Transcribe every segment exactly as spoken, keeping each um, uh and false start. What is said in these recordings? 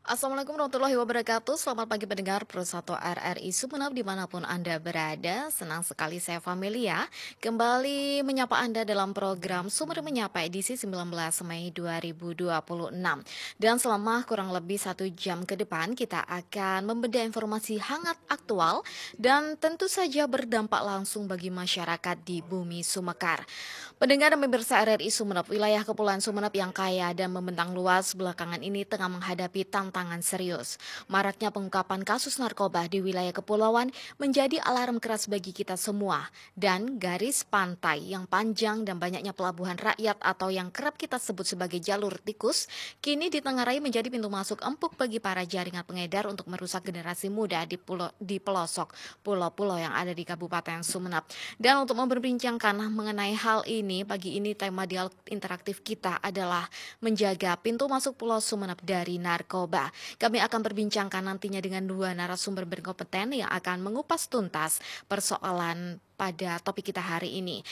Assalamualaikum warahmatullahi wabarakatuh. Selamat pagi pendengar Persatu R R I Sumeneb dimanapun Anda berada. Senang sekali saya Familia kembali menyapa Anda dalam program Sumber Menyapa edisi sembilan belas Mei dua ribu dua puluh enam. Dan selama kurang lebih satu jam ke depan kita akan membedah informasi hangat aktual dan tentu saja berdampak langsung bagi masyarakat di bumi Sumekar. Pendengar dan pemirsa R R I Sumeneb, wilayah Kepulauan Sumeneb yang kaya dan membentang luas belakangan ini tengah menghadapi tantangan serius. Maraknya pengungkapan kasus narkoba di wilayah kepulauan menjadi alarm keras bagi kita semua. Dan garis pantai yang panjang dan banyaknya pelabuhan rakyat atau yang kerap kita sebut sebagai jalur tikus, kini ditengarai menjadi pintu masuk empuk bagi para jaringan pengedar untuk merusak generasi muda di, pulau, di pelosok pulau-pulau yang ada di Kabupaten Sumeneb. Dan untuk memperbincangkan mengenai hal ini, pagi ini tema dialog interaktif kita adalah menjaga pintu masuk Pulau Sumeneb dari narkoba. Kami akan perbincangkan nantinya dengan dua narasumber berkompeten yang akan mengupas tuntas persoalan pada topik kita hari ini.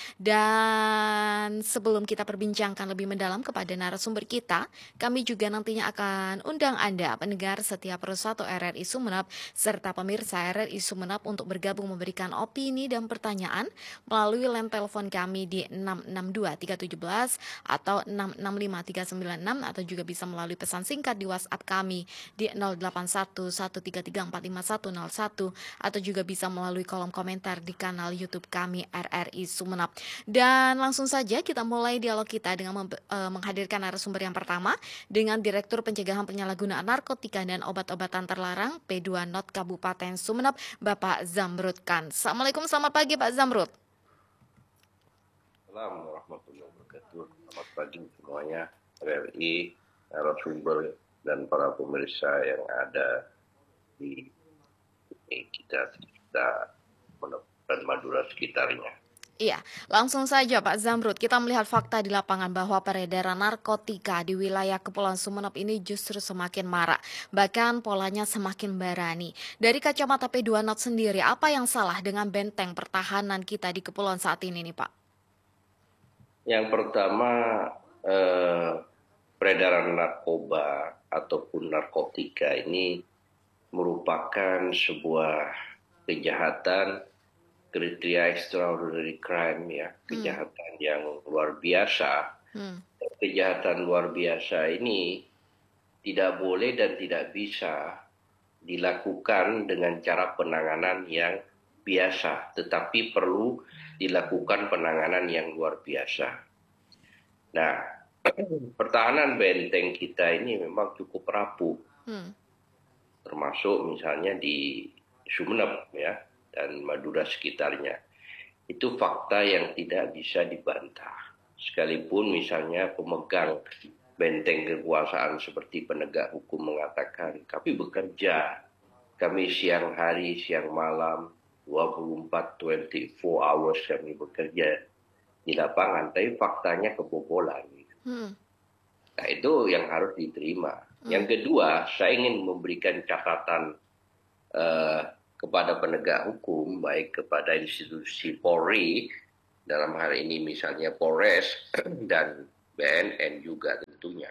Dan sebelum kita perbincangkan lebih mendalam kepada narasumber kita, kami juga nantinya akan undang Anda, pendengar setiap Persatu R R I Sumeneb, serta pemirsa R R I Sumeneb untuk bergabung memberikan opini dan pertanyaan melalui line telepon kami di enam enam dua tiga satu tujuh atau enam enam lima tiga sembilan enam atau juga bisa melalui pesan singkat di WhatsApp kami di nol delapan satu satu tiga tiga empat lima satu nol satu atau juga bisa melalui kolom komentar di kanal YouTube kami R R I Sumeneb. Dan langsung saja kita mulai dialog kita dengan mem- eh, menghadirkan narasumber yang pertama dengan Direktur Pencegahan Penyalahgunaan Narkotika dan Obat-obatan Terlarang P dua Not Kabupaten Sumeneb, Bapak Zamrud Khan. Assalamualaikum, selamat pagi Pak Zamrud. Assalamualaikum warahmatullahi wabarakatuh. Selamat pagi semuanya, R R I, narasumber, dan para pemirsa yang ada di di kita, kita dan Madura sekitarnya. Iya, langsung saja Pak Zamrud, kita melihat fakta di lapangan bahwa peredaran narkotika di wilayah Kepulauan Sumeneb ini justru semakin marak, bahkan polanya semakin berani. Dari kacamata P dua Not sendiri, apa yang salah dengan benteng pertahanan kita di Kepulauan saat ini nih Pak? Yang pertama, eh, peredaran narkoba ataupun narkotika ini merupakan sebuah kejahatan, kriteria extraordinary crime, ya, kejahatan hmm. yang luar biasa. Hmm. Kejahatan luar biasa ini tidak boleh dan tidak bisa dilakukan dengan cara penanganan yang biasa, tetapi perlu dilakukan penanganan yang luar biasa. Nah, pertahanan benteng kita ini memang cukup rapuh, hmm. termasuk misalnya di Sumeneb, ya, dan Madura sekitarnya. Itu fakta yang tidak bisa dibantah. Sekalipun misalnya pemegang benteng kekuasaan seperti penegak hukum mengatakan, kami bekerja, kami siang hari, siang malam, dua puluh empat, dua puluh empat hours kami bekerja di lapangan, tapi faktanya kebobolan. Hmm. Nah, itu yang harus diterima. Hmm. Yang kedua, saya ingin memberikan catatan uh, kepada penegak hukum, baik kepada institusi Polri, dalam hal ini misalnya Polres dan B N N juga tentunya.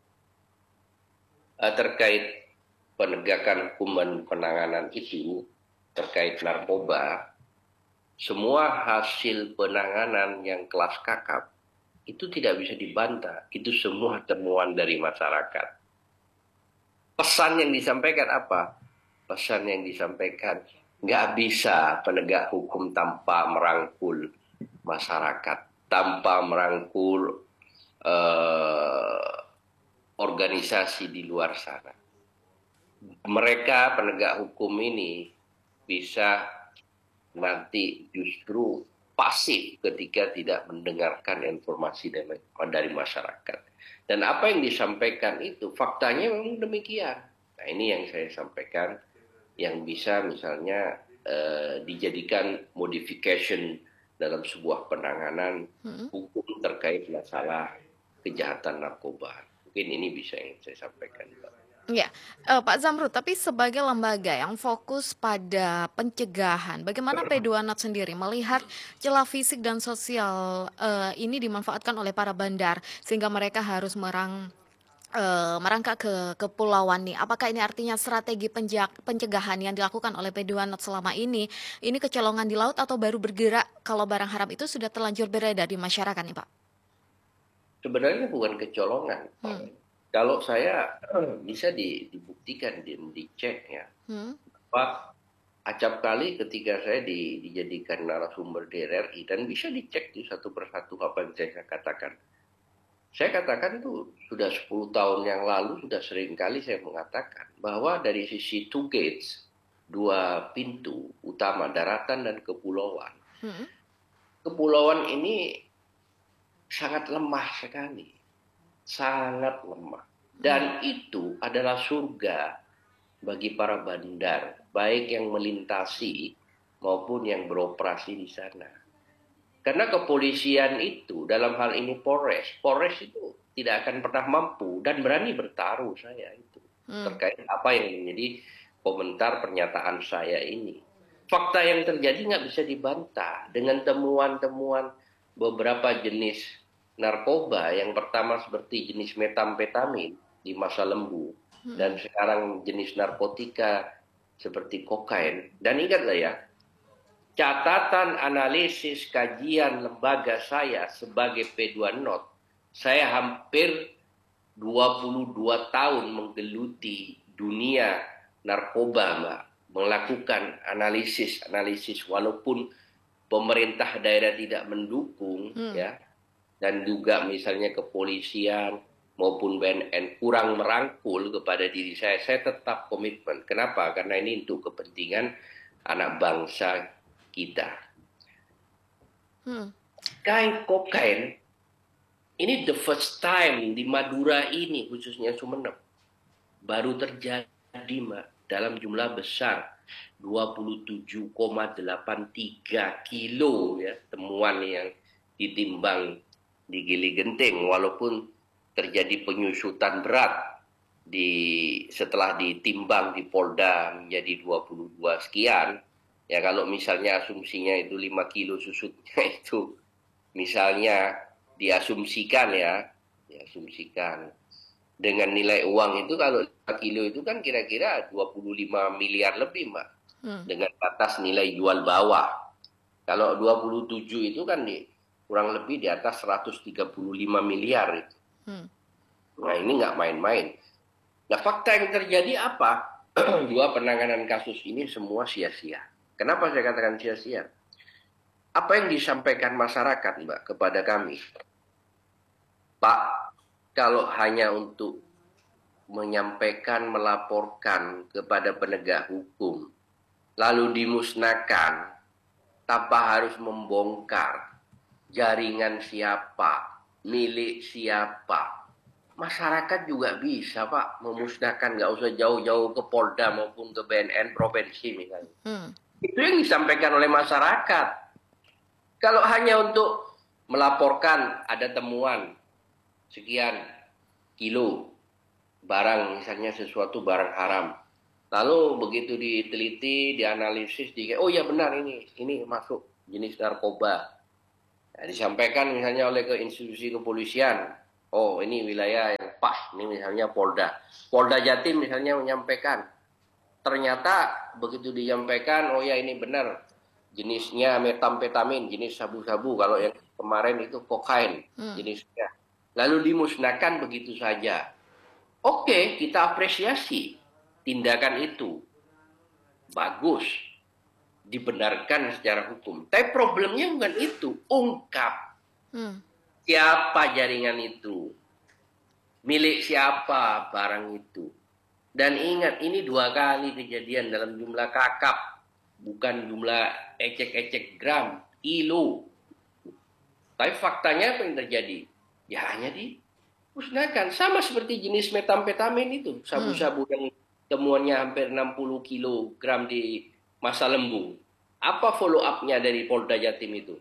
Uh, terkait penegakan hukum dan penanganan itu, terkait narkoba, semua hasil penanganan yang kelas kakap itu tidak bisa dibantah. Itu semua temuan dari masyarakat. Pesan yang disampaikan apa? Pesan yang disampaikan, nggak bisa penegak hukum tanpa merangkul masyarakat, tanpa merangkul uh, organisasi di luar sana. Mereka penegak hukum ini bisa nanti justru pasif ketika tidak mendengarkan informasi dari masyarakat. Dan apa yang disampaikan itu faktanya memang demikian. Nah, ini yang saya sampaikan, yang bisa misalnya uh, dijadikan modification dalam sebuah penanganan hmm. hukum terkait masalah kejahatan narkoba. Mungkin ini bisa yang saya sampaikan, Pak. Ya, uh, Pak Zamrud, tapi sebagai lembaga yang fokus pada pencegahan, bagaimana P dua Not sendiri melihat celah fisik dan sosial uh, ini dimanfaatkan oleh para bandar sehingga mereka harus merang eee, merangkak ke kepulauan nih, apakah ini artinya strategi penjak pencegahan yang dilakukan oleh P dua Not selama ini, ini kecolongan di laut atau baru bergerak kalau barang haram itu sudah terlanjur beredar di masyarakat nih, Pak? Sebenarnya bukan kecolongan. Hmm. Kalau saya bisa di- dibuktikan, di- dicek ya. Hmm. Pak, acap kali ketika saya di- dijadikan narasumber di R R I dan bisa dicek di satu persatu apa yang saya katakan. Saya katakan tuh sudah sepuluh tahun yang lalu sudah sering kali saya mengatakan bahwa dari sisi two gates, dua pintu utama daratan dan kepulauan. Hmm. Kepulauan ini sangat lemah sekali, sangat lemah. Hmm. Dan itu adalah surga bagi para bandar, baik yang melintasi maupun yang beroperasi di sana. Karena kepolisian itu dalam hal ini Polres, Polres itu tidak akan pernah mampu dan berani bertaruh saya itu Hmm. terkait apa yang menjadi komentar pernyataan saya ini. Fakta yang terjadi nggak bisa dibantah dengan temuan-temuan beberapa jenis narkoba. Yang pertama seperti jenis metamfetamin di masa lembu dan Hmm. sekarang jenis narkotika seperti kokain. Dan ingatlah ya, catatan analisis kajian lembaga saya sebagai P dua Not, saya hampir dua puluh dua tahun menggeluti dunia narkoba, Mbak. Melakukan analisis-analisis walaupun pemerintah daerah tidak mendukung Hmm. ya, dan juga misalnya kepolisian maupun B N N kurang merangkul kepada diri saya, saya tetap komitmen. Kenapa? Karena ini untuk kepentingan anak bangsa kita. Hmm. Kain kokain ini the first time di Madura ini khususnya Sumeneb baru terjadi, Mbak, dalam jumlah besar dua puluh tujuh koma delapan tiga kilo ya temuan yang ditimbang di Gili Genting, walaupun terjadi penyusutan berat di setelah ditimbang di Polda menjadi dua puluh dua sekian. Ya kalau misalnya asumsinya itu lima kilo susutnya itu misalnya diasumsikan ya, diasumsikan dengan nilai uang itu kalau lima kilo itu kan kira-kira dua puluh lima miliar lebih, Mbak. Hmm. Dengan batas nilai jual bawah. Kalau dua puluh tujuh itu kan di, kurang lebih di atas seratus tiga puluh lima miliar itu. Hmm. Nah ini nggak main-main. Nah fakta yang terjadi apa? Dua penanganan kasus ini semua sia-sia. Kenapa saya katakan sia-sia? Apa yang disampaikan masyarakat, Mbak, kepada kami? Pak, kalau hanya untuk menyampaikan, melaporkan kepada penegak hukum, lalu dimusnahkan, tanpa harus membongkar jaringan siapa, milik siapa. Masyarakat juga bisa, Pak, memusnahkan, nggak usah jauh-jauh ke Polda maupun ke B N N provinsi misalnya. Hmm. Itu yang disampaikan oleh masyarakat. Kalau hanya untuk melaporkan ada temuan sekian kilo barang, misalnya sesuatu barang haram. Lalu begitu diteliti, dianalisis, di oh ya benar ini, ini masuk jenis narkoba. Nah, disampaikan misalnya oleh ke institusi kepolisian, oh ini wilayah yang pas, ini misalnya Polda. Polda Jatim misalnya menyampaikan, ternyata begitu disampaikan, oh ya ini benar, jenisnya metamfetamin, jenis sabu-sabu, kalau yang kemarin itu kokain Hmm. jenisnya. Lalu dimusnahkan begitu saja. Oke, kita apresiasi tindakan itu. Bagus, dibenarkan secara hukum. Tapi problemnya bukan itu, ungkap Hmm. siapa jaringan itu, milik siapa barang itu. Dan ingat, ini dua kali kejadian dalam jumlah kakap, bukan jumlah ecek-ecek gram, kilo. Tapi faktanya apa yang terjadi? Ya hanya dimusnahkan. Sama seperti jenis metamfetamin itu, Hmm. sabu-sabu yang temuannya hampir enam puluh kilogram di masa lembu. Apa follow up-nya dari Polda Jatim itu?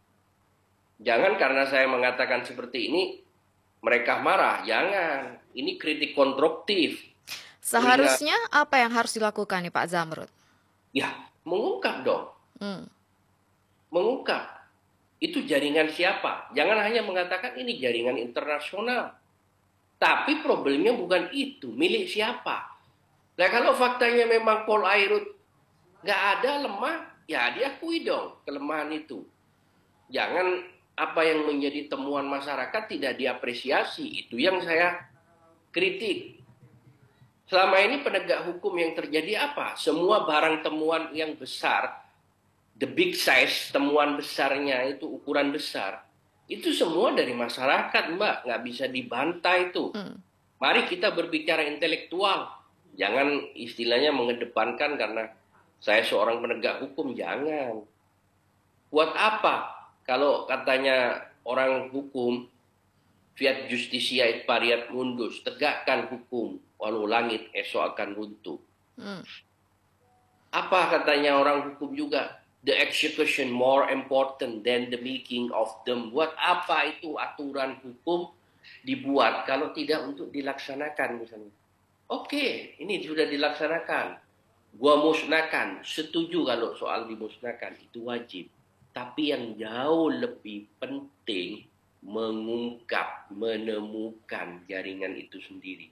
Jangan karena saya mengatakan seperti ini, mereka marah. Jangan. Ini kritik konstruktif. Melihat, Seharusnya apa yang harus dilakukan nih Pak Zamrud? ya mengungkap dong. Hmm. Mengungkap. Itu jaringan siapa? Jangan hanya mengatakan ini jaringan internasional. Tapi problemnya bukan itu, milik siapa. Nah kalau faktanya memang Paul Airut nggak ada lemah, ya diakui dong kelemahan itu. Jangan apa yang menjadi temuan masyarakat tidak diapresiasi. Itu yang saya kritik. Selama ini penegak hukum yang terjadi apa? Semua barang temuan yang besar, the big size, temuan besarnya itu ukuran besar, itu semua dari masyarakat, Mbak. Nggak bisa dibantah itu. Hmm. Mari kita berbicara intelektual. Jangan istilahnya mengedepankan karena saya seorang penegak hukum. Jangan. Buat apa? Kalau katanya orang hukum, fiat justisia et pariat mundus, tegakkan hukum, walau langit esok akan runtuh. Hmm. Apa katanya orang hukum juga? The execution more important than the making of them. Buat apa itu aturan hukum dibuat kalau tidak untuk dilaksanakan misalnya? Oke, ini sudah dilaksanakan. Gua musnahkan, setuju kalau soal dimusnahkan, itu wajib. Tapi yang jauh lebih penting, mengungkap, menemukan jaringan itu sendiri.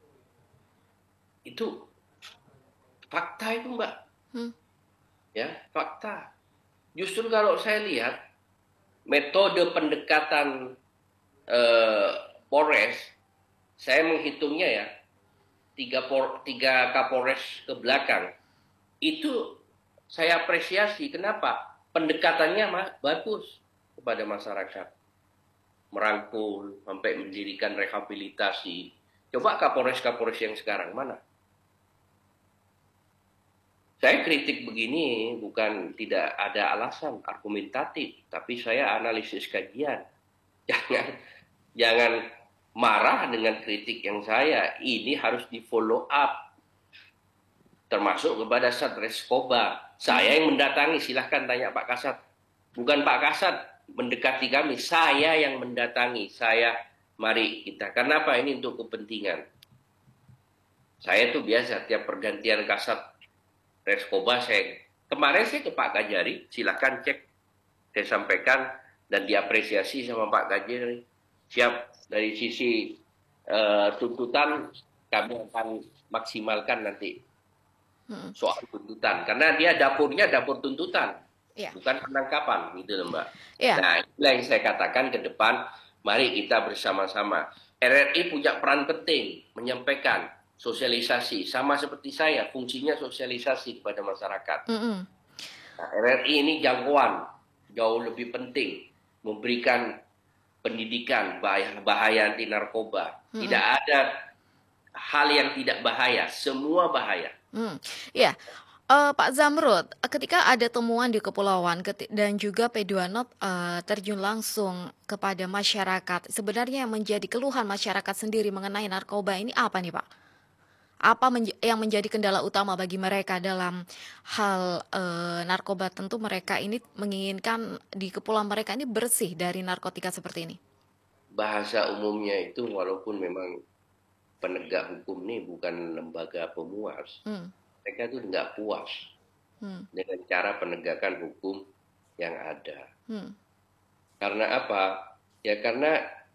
Itu fakta itu, Mbak. Hmm. Ya, fakta. Justru kalau saya lihat metode pendekatan eh, Polres, saya menghitungnya ya, tiga, por, tiga Kapolres ke belakang, itu saya apresiasi. Kenapa? Pendekatannya mah bagus kepada masyarakat. Merangkul, sampai mendirikan rehabilitasi. Coba Kapolres-Kapolres yang sekarang mana? Saya kritik begini bukan tidak ada alasan argumentatif, tapi saya analisis kajian. Jangan jangan marah dengan kritik yang saya. Ini harus di follow up, termasuk kepada Satreskoba. Saya yang mendatangi, silahkan tanya Pak Kasat. Bukan Pak Kasat mendekati kami, saya yang mendatangi. Saya, mari kita. Kenapa ini untuk kepentingan? Saya tuh biasa tiap pergantian Kasat Reskoba saya kemarin saya ke Pak Kajari, silakan cek, saya sampaikan dan diapresiasi sama Pak Kajari. Siap dari sisi uh, tuntutan kami akan maksimalkan nanti Hmm. soal tuntutan karena dia dapurnya dapur tuntutan, Ya. bukan penangkapan gitu loh Mbak. Ya. Nah itulah yang saya katakan ke depan, mari kita bersama-sama. R R I punya peran penting menyampaikan sosialisasi, sama seperti saya, fungsinya sosialisasi kepada masyarakat. Mm-mm. Nah, R R I ini jangkauan, jauh lebih penting, memberikan pendidikan bahaya, bahaya anti narkoba. Mm-mm. Tidak ada hal yang tidak bahaya, semua bahaya. Hmm. Ya, uh, Pak Zamrud, ketika ada temuan di kepulauan keti- dan juga P dua Not uh, terjun langsung kepada masyarakat, sebenarnya yang menjadi keluhan masyarakat sendiri mengenai narkoba ini apa nih Pak? Apa menj- yang menjadi kendala utama bagi mereka dalam hal eh, narkoba? Tentu mereka ini menginginkan di kepulauan mereka ini bersih dari narkotika seperti ini. Bahasa umumnya itu walaupun memang penegak hukum ini bukan lembaga pemuas, Hmm. mereka itu nggak puas Hmm. dengan cara penegakan hukum yang ada. Hmm. Karena apa? Ya karena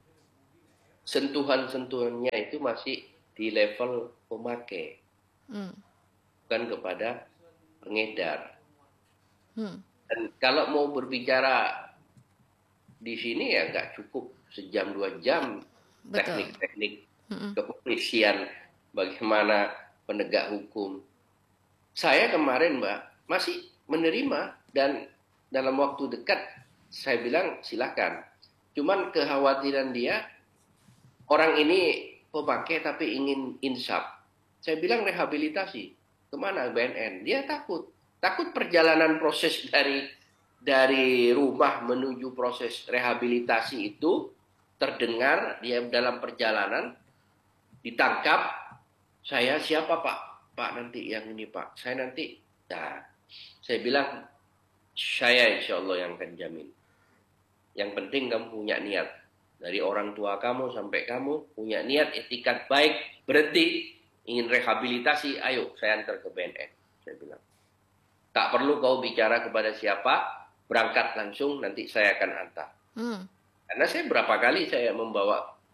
sentuhan-sentuhannya itu masih di level pemakai, Hmm. bukan kepada pengedar. Hmm. Dan kalau mau berbicara di sini ya nggak cukup sejam dua jam Betul. teknik-teknik Mm-mm. kepolisian, bagaimana penegak hukum. Saya kemarin Mbak masih menerima dan dalam waktu dekat saya bilang silakan. Cuman kekhawatiran dia, orang ini pemakai tapi ingin insaf. Saya bilang rehabilitasi. Kemana B N N? Dia takut. Takut perjalanan proses dari dari rumah menuju proses rehabilitasi itu terdengar dia dalam perjalanan ditangkap. Saya siapa Pak? Pak nanti yang ini Pak. Saya nanti. Nah, saya bilang saya insya Allah yang akan jamin. Yang penting kamu punya niat. Dari orang tua kamu sampai kamu punya niat, etikat baik, berhenti, ingin rehabilitasi, ayo saya antar ke B N N. Saya bilang. Tak perlu kau bicara kepada siapa, berangkat langsung, nanti saya akan antar. Hmm. Karena saya berapa kali saya membawa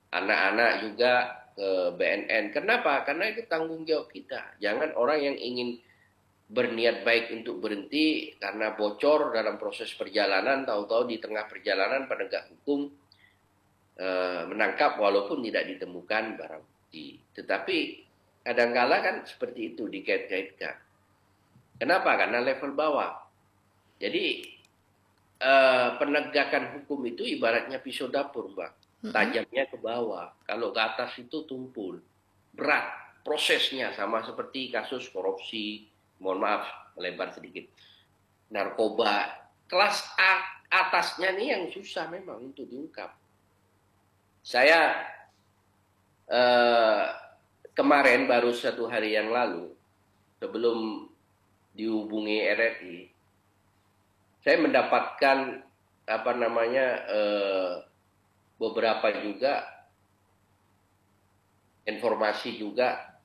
anak-anak juga ke B N N. Kenapa? Karena itu tanggung jawab kita. Jangan orang yang ingin berniat baik untuk berhenti karena bocor dalam proses perjalanan, tahu-tahu di tengah perjalanan penegak hukum eh, menangkap walaupun tidak ditemukan barang bukti. Tetapi kadangkala kan seperti itu dikait-kaitkan. Kenapa? Karena level bawah. Jadi eh, penegakan hukum itu ibaratnya pisau dapur, Mbak. Mm-mm. Tajamnya ke bawah. Kalau ke atas itu tumpul. Berat prosesnya sama seperti kasus korupsi. Mohon maaf, melebar sedikit. Narkoba. Kelas A, atasnya nih yang susah memang untuk diungkap. Saya eh, kemarin baru satu hari yang lalu, sebelum dihubungi R R I, saya mendapatkan apa namanya eh, beberapa juga informasi juga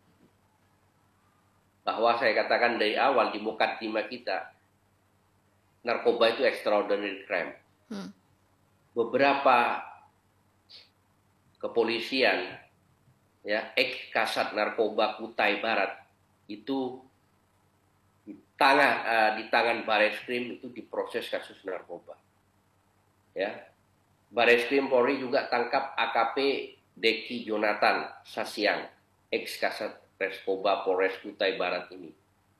bahwa saya katakan dari awal di mukaddimah kita, narkoba itu extraordinary crime. Hmm. Beberapa kepolisian, ya, ex Kasat Narkoba Kutai Barat itu di tangan uh, di tangan Bareskrim itu diproses kasus narkoba. Ya, Bareskrim Polri juga tangkap A K P Deki Jonathan Sasiang, ex Kasat Reskoba Polres Kutai Barat ini.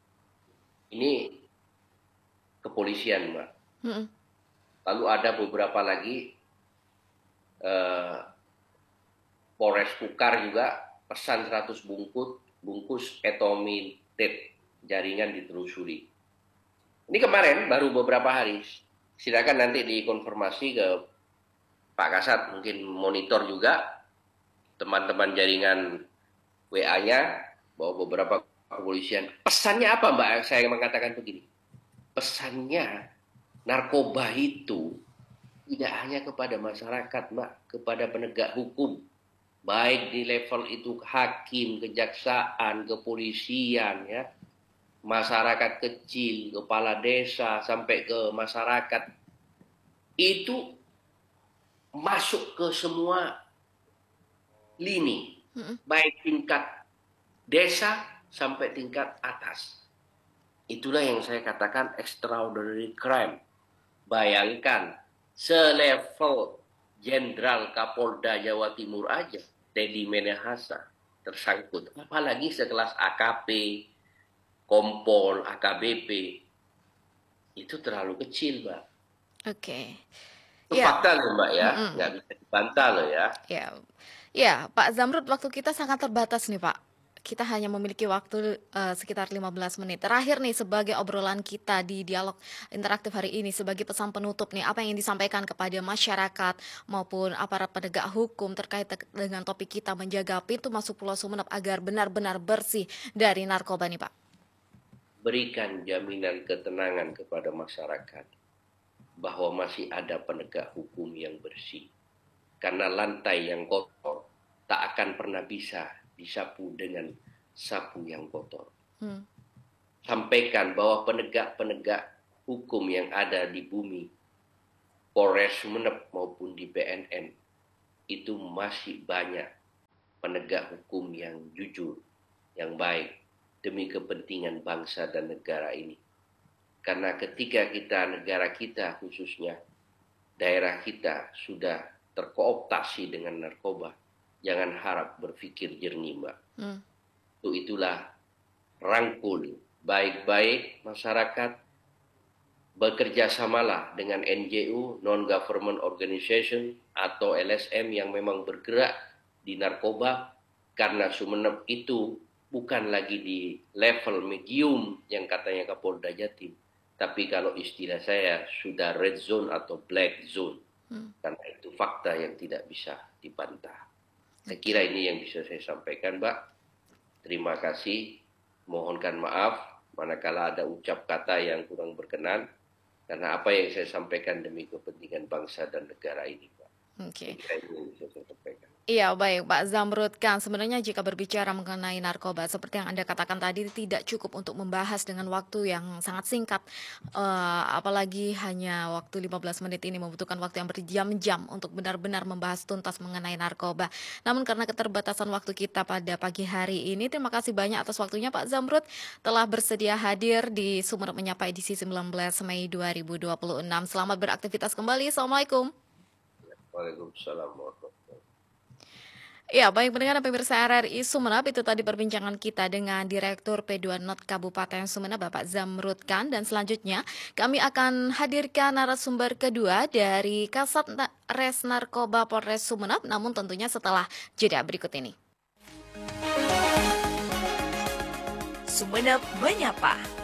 Ini kepolisian, Mbak. Mm-mm. Lalu ada beberapa lagi eh, Polres Kukar juga pesan seratus bungkus bungkus etomitet jaringan ditelusuri. Ini kemarin baru beberapa hari. Silakan nanti dikonfirmasi ke Pak Kasat, mungkin monitor juga teman-teman jaringan W A-nya bahwa beberapa kepolisian. Pesannya apa, Mbak? Saya mengatakan begini. Pesannya narkoba itu tidak hanya kepada masyarakat, Mbak, kepada penegak hukum. Baik di level itu hakim, kejaksaan, kepolisian, ya, masyarakat kecil, kepala desa, sampai ke masyarakat. Itu masuk ke semua lini. Mm-mm. Baik tingkat desa sampai tingkat atas. Itulah yang saya katakan extraordinary crime. Bayangkan, selevel Jenderal Kapolda Jawa Timur aja, Teddy Minahasa, tersangkut. Apalagi sekelas A K P, Kompol, A K B P. Itu terlalu kecil, Mbak. Oke. Itu Ya. fakta loh, Mbak, ya. Mm-mm. Nggak bisa dibantah loh, ya. Ya. Ya, Pak Zamrud, waktu kita sangat terbatas nih, Pak. Kita hanya memiliki waktu eh, sekitar lima belas menit. Terakhir nih, sebagai obrolan kita di dialog interaktif hari ini, sebagai pesan penutup nih, apa yang disampaikan kepada masyarakat maupun aparat penegak hukum terkait te- dengan topik kita menjaga pintu masuk Pulau Sumeneb agar benar-benar bersih dari narkoba nih, Pak. Berikan jaminan ketenangan kepada masyarakat bahwa masih ada penegak hukum yang bersih. Karena lantai yang kotor tak akan pernah bisa disapu dengan sapu yang kotor. Hmm. Sampaikan bahwa penegak-penegak hukum yang ada di bumi, Polres Sumeneb maupun di B N N, itu masih banyak penegak hukum yang jujur, yang baik, demi kepentingan bangsa dan negara ini. Karena ketika kita, negara kita khususnya, daerah kita sudah terkooptasi dengan narkoba, jangan harap berpikir jernih, Mbak. Hmm. Itu itulah rangkul baik-baik masyarakat, bekerja samalah dengan N G O, non-government organization, atau L S M yang memang bergerak di narkoba, karena Sumeneb itu bukan lagi di level medium yang katanya Kapolda Jatim, tapi kalau istilah saya sudah red zone atau black zone. Hmm. Karena itu fakta yang tidak bisa dibantah. Saya kira ini yang bisa saya sampaikan, Mbak. Terima kasih. Mohonkan maaf manakala ada ucap kata yang kurang berkenan, karena apa yang saya sampaikan demi kepentingan bangsa dan negara ini, Pak. Oke. Saya kira ini bisa saya sampaikan. Iya, baik Pak Zamrud Khan. Sebenarnya jika berbicara mengenai narkoba, seperti yang Anda katakan tadi, tidak cukup untuk membahas dengan waktu yang sangat singkat. Eee, apalagi hanya waktu lima belas menit ini membutuhkan waktu yang berjam-jam untuk benar-benar membahas tuntas mengenai narkoba. Namun karena keterbatasan waktu kita pada pagi hari ini, terima kasih banyak atas waktunya Pak Zamrud, telah bersedia hadir di Sumerep Menyapa edisi sembilan belas Mei dua ribu dua puluh enam. Selamat beraktivitas kembali. Assalamualaikum. Waalaikumsalam warahmatullahi wabarakatuh. Ya, baik pendengar dan pemirsa R R I Sumeneb, itu tadi perbincangan kita dengan Direktur P dua Not Kabupaten Sumeneb, Bapak Zamrud Khan. Dan selanjutnya kami akan hadirkan narasumber kedua dari Kasat Na- Res Narkoba Polres Sumeneb, namun tentunya setelah jeda berikut ini. Sumeneb Menyapa.